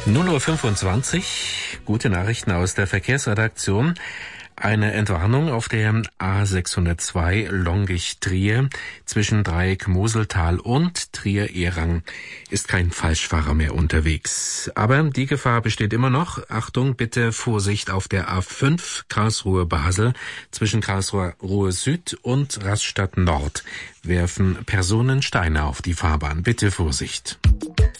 0:25 Uhr, gute Nachrichten aus der Verkehrsredaktion. Eine Entwarnung auf der A602 Longich-Trier zwischen Dreieck Moseltal und Trier-Ehrang ist kein Falschfahrer mehr unterwegs. Aber die Gefahr besteht immer noch. Achtung, bitte Vorsicht auf der A5 Karlsruhe-Basel zwischen Karlsruhe Süd und Rastatt Nord. Werfen Personen Steine auf die Fahrbahn. Bitte Vorsicht.